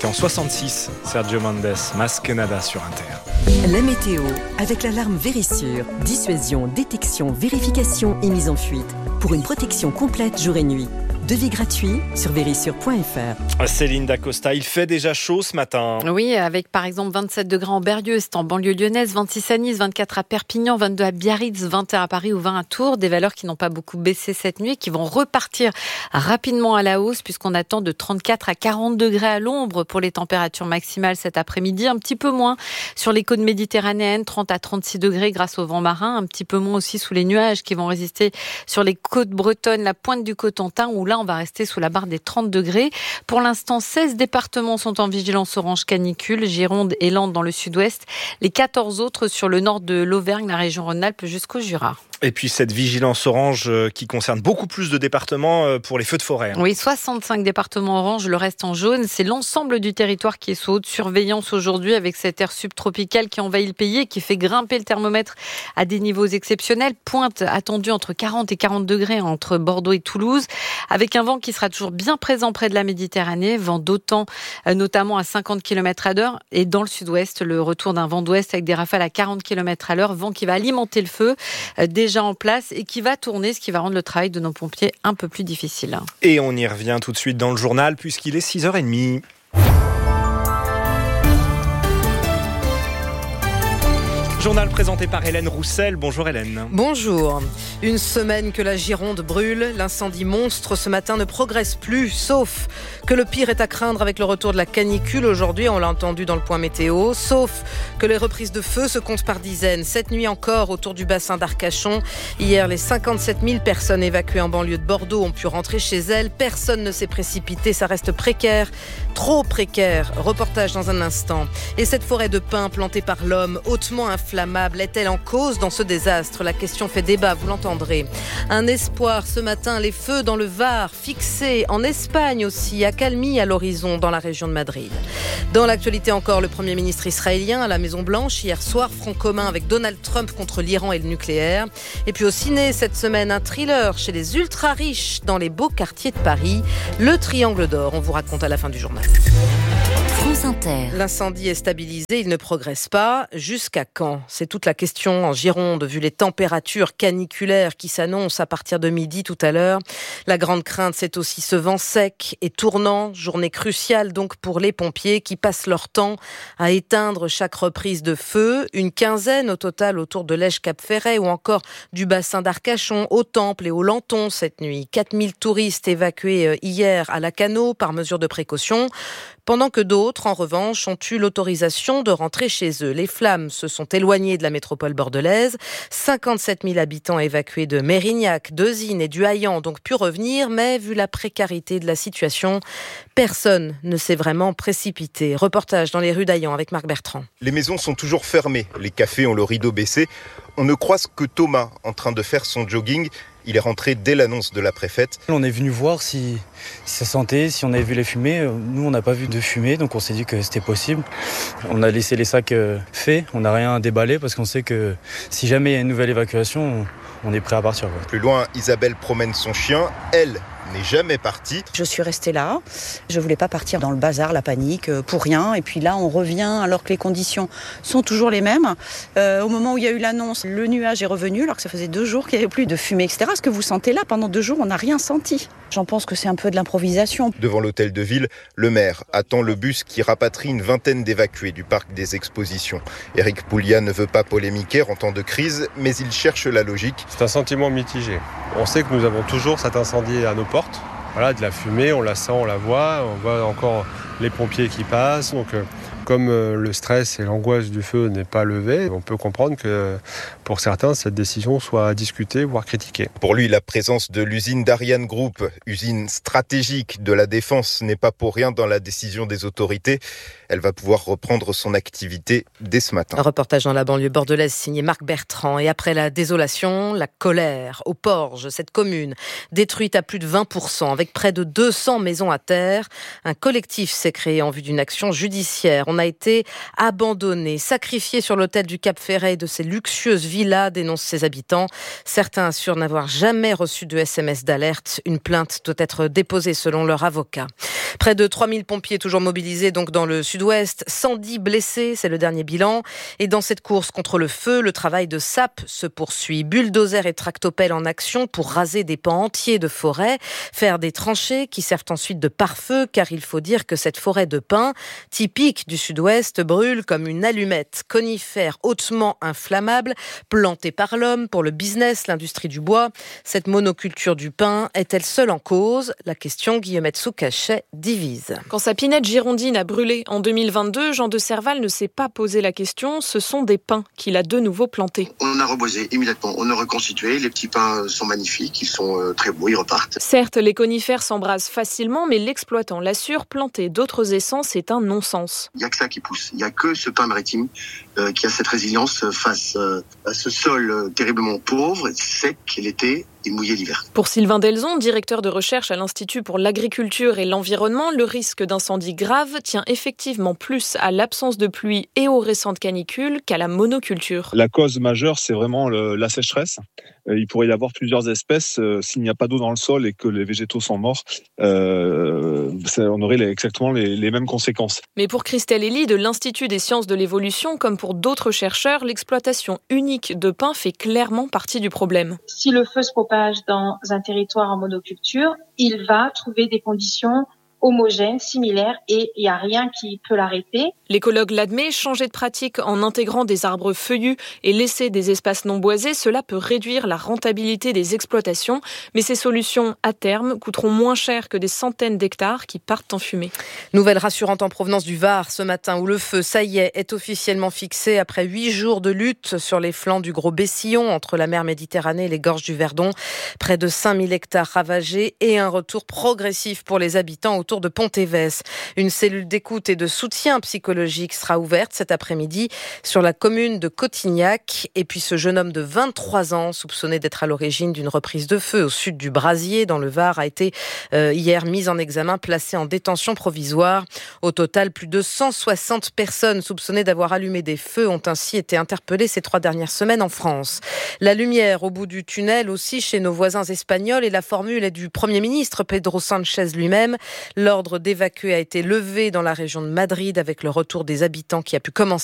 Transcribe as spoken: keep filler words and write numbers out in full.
C'était en soixante-six, Sergio Mendes, Mas que nada sur Inter. La météo, avec l'alarme Vérissure. Dissuasion, détection, vérification et mise en fuite. Pour une protection complète jour et nuit. Devis gratuit sur vérissure point f r. Céline Dacosta, il fait déjà chaud ce matin. Oui, avec par exemple vingt-sept degrés en Berrieux, c'est en banlieue lyonnaise, vingt-six à Nice, vingt-quatre à Perpignan, vingt-deux à Biarritz, vingt et un à Paris ou vingt à Tours. Des valeurs qui n'ont pas beaucoup baissé cette nuit, qui vont repartir rapidement à la hausse puisqu'on attend de trente-quatre à quarante degrés à l'ombre pour les températures maximales cet après-midi. Un petit peu moins sur les côtes méditerranéennes, trente à trente-six degrés grâce au vent marin. Un petit peu moins aussi sous les nuages qui vont résister sur les côtes bretonnes, la pointe du Cotentin où là on va rester sous la barre des trente degrés. Pour l'instant, seize départements sont en vigilance orange canicule, Gironde et Landes dans le sud-ouest, les quatorze autres sur le nord de l'Auvergne, la région Rhône-Alpes jusqu'au Jura. Et puis cette vigilance orange qui concerne beaucoup plus de départements pour les feux de forêt. Oui, soixante-cinq départements orange, le reste en jaune. C'est l'ensemble du territoire qui est sous haute surveillance aujourd'hui avec cet air subtropical qui envahit le pays et qui fait grimper le thermomètre à des niveaux exceptionnels. Pointe attendue entre quarante et quarante degrés entre Bordeaux et Toulouse, avec un vent qui sera toujours bien présent près de la Méditerranée, vent d'autant notamment à cinquante kilomètres à l'heure. Et dans le sud-ouest, le retour d'un vent d'ouest avec des rafales à quarante kilomètres à l'heure, vent qui va alimenter le feu. Déjà en place et qui va tourner, ce qui va rendre le travail de nos pompiers un peu plus difficile. Et on y revient tout de suite dans le journal puisqu'il est six heures trente. Journal présenté par Hélène Roussel. Bonjour Hélène. Bonjour. Une semaine que la Gironde brûle, l'incendie monstre ce matin ne progresse plus, sauf que le pire est à craindre avec le retour de la canicule aujourd'hui, on l'a entendu dans le point météo, sauf que les reprises de feu se comptent par dizaines. Cette nuit encore autour du bassin d'Arcachon. Hier, les cinquante-sept mille personnes évacuées en banlieue de Bordeaux ont pu rentrer chez elles. Personne ne s'est précipité, ça reste précaire, trop précaire. Reportage dans un instant. Et cette forêt de pins plantée par l'homme, hautement inflammable, est-elle en cause dans ce désastre ? La question fait débat, vous l'entendrez. Un espoir ce matin, les feux dans le Var, fixés en Espagne aussi, accalmie à l'horizon dans la région de Madrid. Dans l'actualité encore, le Premier ministre israélien à la Maison-Blanche, hier soir, front commun avec Donald Trump contre l'Iran et le nucléaire. Et puis au ciné, cette semaine, un thriller chez les ultra-riches dans les beaux quartiers de Paris, Le Triangle d'Or. On vous raconte à la fin du journal. France Inter. L'incendie est stabilisé, il ne progresse pas. Jusqu'à quand ? C'est toute la question en Gironde, vu les températures caniculaires qui s'annoncent à partir de midi tout à l'heure. La grande crainte, c'est aussi ce vent sec et tournant. Journée cruciale donc pour les pompiers qui passent leur temps à éteindre chaque reprise de feu. Une quinzaine au total autour de l'Èche-Cap-Ferret ou encore du bassin d'Arcachon, au Temple et au Lanton cette nuit. quatre mille touristes évacués hier à Lacanau par mesure de précaution. Pendant que d'autres, en revanche, ont eu l'autorisation de rentrer chez eux. Les flammes se sont éloignées de la métropole bordelaise. cinquante-sept mille habitants évacués de Mérignac, d'Euzine et du Haillan ont donc pu revenir, mais vu la précarité de la situation, personne ne s'est vraiment précipité. Reportage dans les rues d'Haillan avec Marc Bertrand. Les maisons sont toujours fermées, les cafés ont le rideau baissé. On ne croise que Thomas en train de faire son jogging. Il est rentré dès l'annonce de la préfète. On est venu voir si, si ça sentait, si on avait vu les fumées. Nous, on n'a pas vu de fumée, donc on s'est dit que c'était possible. On a laissé les sacs faits, on n'a rien déballé parce qu'on sait que si jamais il y a une nouvelle évacuation, on est prêt à partir. Plus loin, Isabelle promène son chien. Elle n'est jamais partie. Je suis restée là. Je voulais pas partir dans le bazar, la panique, pour rien. Et puis là, on revient alors que les conditions sont toujours les mêmes. Euh, au moment où il y a eu l'annonce, le nuage est revenu alors que ça faisait deux jours qu'il n'y avait plus de fumée, et cetera. Ce que vous sentez là, pendant deux jours, on n'a rien senti. J'en pense que c'est un peu de l'improvisation. Devant l'hôtel de ville, le maire attend le bus qui rapatrie une vingtaine d'évacués du parc des expositions. Éric Pouliat ne veut pas polémiquer en temps de crise, mais il cherche la logique. C'est un sentiment mitigé. On sait que nous avons toujours cet incendie à nos portes. Voilà, de la fumée, on la sent, on la voit. On voit encore les pompiers qui passent. Donc, euh, comme euh, le stress et l'angoisse du feu n'est pas levé, on peut comprendre que pour certains, cette décision soit discutée, voire critiquée. Pour lui, la présence de l'usine d'Ariane Group, usine stratégique de la défense, n'est pas pour rien dans la décision des autorités. Elle va pouvoir reprendre son activité dès ce matin. Un reportage dans la banlieue bordelaise signé Marc Bertrand. Et après la désolation, la colère au Porge, cette commune détruite à plus de vingt pour cent avec près de deux cents maisons à terre. Un collectif s'est créé en vue d'une action judiciaire. On a a été abandonné, sacrifié sur l'autel du Cap Ferret et de ses luxueuses villas, dénoncent ses habitants. Certains assurent n'avoir jamais reçu de S M S d'alerte. Une plainte doit être déposée selon leur avocat. Près de trois mille pompiers toujours mobilisés donc dans le sud-ouest, cent dix blessés, c'est le dernier bilan. Et dans cette course contre le feu, le travail de sape se poursuit. Bulldozer et tractopelle en action pour raser des pans entiers de forêt, faire des tranchées qui servent ensuite de pare-feu, car il faut dire que cette forêt de pins, typique du sud-ouest, brûle comme une allumette. Conifère hautement inflammable, plantée par l'homme pour le business, l'industrie du bois. Cette monoculture du pin est-elle seule en cause ? La question, Guillemette Soucachet, divise. Quand sa pinette girondine a brûlé en deux mille vingt-deux, Jean de Serval ne s'est pas posé la question. Ce sont des pins qu'il a de nouveau plantés. On a reboisé immédiatement, on a reconstitué. Les petits pins sont magnifiques, ils sont très beaux, ils repartent. Certes, les conifères s'embrasent facilement, mais l'exploitant l'assure, planter d'autres essences est un non-sens. Il n'y a que ça qui pousse. Il n'y a que ce pin maritime euh, qui a cette résilience face euh, à ce sol euh, terriblement pauvre, sec l'été et mouillé l'hiver. Pour Sylvain Delzon, directeur de recherche à l'Institut pour l'agriculture et l'environnement, le risque d'incendie grave tient effectivement plus à l'absence de pluie et aux récentes canicules qu'à la monoculture. La cause majeure, c'est vraiment le, la sécheresse. Euh, il pourrait y avoir plusieurs espèces. Euh, s'il n'y a pas d'eau dans le sol et que les végétaux sont morts, euh, ça, on aurait les, exactement les, les mêmes conséquences. Mais pour Christelle Elie de l'Institut des sciences de l'évolution, comme pour d'autres chercheurs, l'exploitation unique de pins fait clairement partie du problème. Si le feu se propage dans un territoire en monoculture, il va trouver des conditions homogène, similaire, et il n'y a rien qui peut l'arrêter. L'écologue l'admet, changer de pratique en intégrant des arbres feuillus et laisser des espaces non boisés, cela peut réduire la rentabilité des exploitations, mais ces solutions, à terme, coûteront moins cher que des centaines d'hectares qui partent en fumée. Nouvelle rassurante en provenance du Var ce matin, où le feu, ça y est, est officiellement fixé après huit jours de lutte sur les flancs du Gros Bessillon, entre la mer Méditerranée et les gorges du Verdon. Près de cinq mille hectares ravagés et un retour progressif pour les habitants autour de Pontévès. Une cellule d'écoute et de soutien psychologique sera ouverte cet après-midi sur la commune de Cotignac. Et puis ce jeune homme de vingt-trois ans, soupçonné d'être à l'origine d'une reprise de feu au sud du Brasier, dans le Var, a été euh, hier mis en examen, placé en détention provisoire. Au total, plus de cent soixante personnes soupçonnées d'avoir allumé des feux ont ainsi été interpellées ces trois dernières semaines en France. La lumière au bout du tunnel aussi chez nos voisins espagnols, et la formule est du Premier ministre Pedro Sánchez lui-même. L'ordre d'évacuer a été levé dans la région de Madrid avec le retour des habitants qui a pu commencer